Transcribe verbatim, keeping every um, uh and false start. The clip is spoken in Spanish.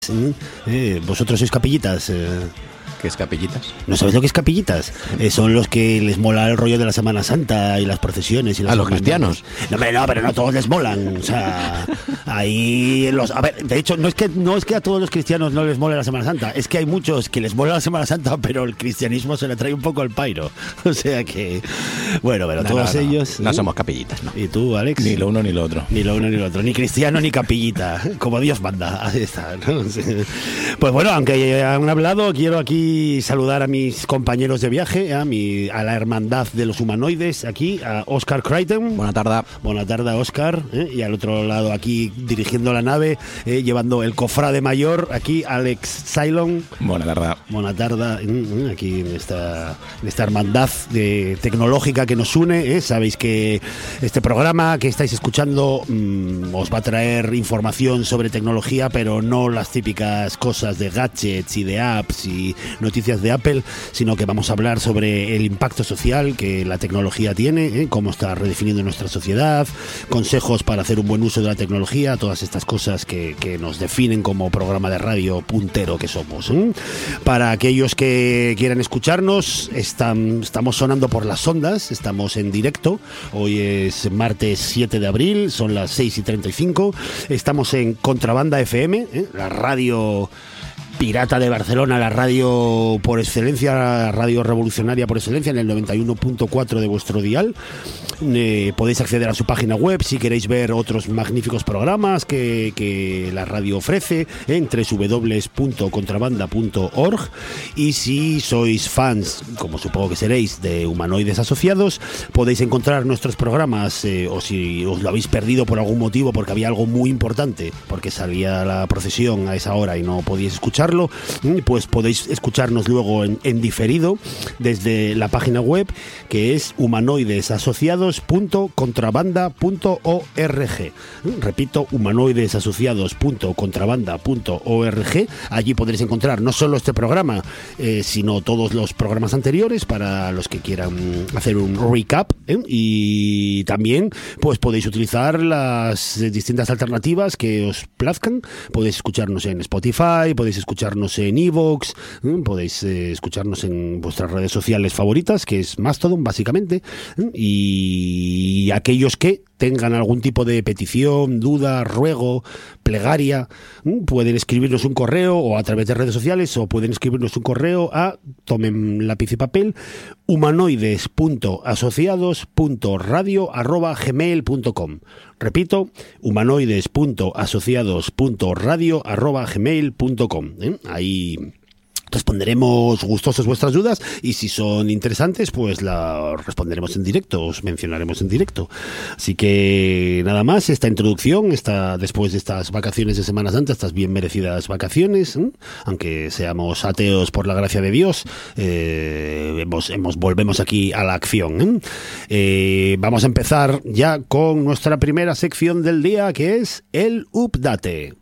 Eh, vosotros sois capillitas. Eh. ¿Qué es capillitas? ¿No sabéis lo que es capillitas? Eh, son los que les mola el rollo de la Semana Santa y las procesiones y las ¿A los cristianos? No, hombre, no, pero no todos les molan. O sea, ahí los... A ver, de hecho, no es que no es que a todos los cristianos no les mole la Semana Santa. Es que hay muchos que les mola la Semana Santa, pero el cristianismo se le trae un poco el pairo. O sea que... Bueno, pero no, todos no, no. ellos... No somos capillitas, ¿no? ¿Y tú, Alex? Ni lo uno ni lo otro. Ni lo uno ni lo otro. Ni cristiano ni capillita. Como Dios manda. Ahí está, ¿no? Pues bueno, aunque han hablado, quiero aquí saludar a mis compañeros de viaje, a, mi, a la hermandad de los humanoides, aquí, a Oscar Crichton. Buena tarde. Buena tarde, Oscar. ¿eh? Y al otro lado, aquí, dirigiendo la nave, eh, llevando el cofrade mayor, aquí, Alex Cylon. Buena tarde. Buena tarde, ¿eh? Aquí en esta, en esta hermandad de, tecnológica que nos une. ¿eh? Sabéis que este programa que estáis escuchando mmm, os va a traer información sobre tecnología, pero no las típicas cosas de gadgets y de apps y noticias de Apple, sino que vamos a hablar sobre el impacto social que la tecnología tiene, ¿eh? Cómo está redefiniendo nuestra sociedad, consejos para hacer un buen uso de la tecnología, todas estas cosas que, que nos definen como programa de radio puntero que somos. ¿eh? Para aquellos que quieran escucharnos, están, estamos sonando por las ondas, estamos en directo, hoy es martes siete de abril, son las seis y treinta y cinco, estamos en Contrabanda F M, ¿eh? La radio pirata de Barcelona, la radio por excelencia, la radio revolucionaria por excelencia, en el noventa y uno punto cuatro de vuestro dial. Eh, podéis acceder a su página web si queréis ver otros magníficos programas que, que la radio ofrece en doble u doble u doble u punto contrabanda punto org, y si sois fans, como supongo que seréis, de Humanoides Asociados, podéis encontrar nuestros programas, eh, o si os lo habéis perdido por algún motivo, porque había algo muy importante, porque salía la procesión a esa hora y no podíais escuchar, pues podéis escucharnos luego en, en diferido desde la página web, que es humanoides asociados punto contrabanda punto org. Repito, humanoides asociados punto contrabanda punto org. Allí podréis encontrar no solo este programa, eh, sino todos los programas anteriores para los que quieran hacer un recap, ¿eh? Y también pues podéis utilizar las distintas alternativas que os plazcan. Podéis escucharnos en Spotify, podéis escucharnos en iVoox, ¿eh? Podéis eh, escucharnos en vuestras redes sociales favoritas, que es Mastodon básicamente, ¿eh? Y aquellos que tengan algún tipo de petición, duda, ruego, plegaria, ¿eh? Pueden escribirnos un correo o a través de redes sociales, o pueden escribirnos un correo a, tomen lápiz y papel, humanoides punto asociados punto radio arroba gmail punto com. Repito, humanoides punto asociados punto radio arroba gmail punto com. ¿eh? Ahí responderemos gustosos vuestras dudas, y si son interesantes, pues la responderemos en directo, os mencionaremos en directo. Así que nada más, esta introducción, esta, después de estas vacaciones de Semana Santa, estas bien merecidas vacaciones, ¿eh? Aunque seamos ateos por la gracia de Dios, eh, hemos, hemos, volvemos aquí a la acción. ¿eh? Eh, vamos a empezar ya con nuestra primera sección del día, que es el Update.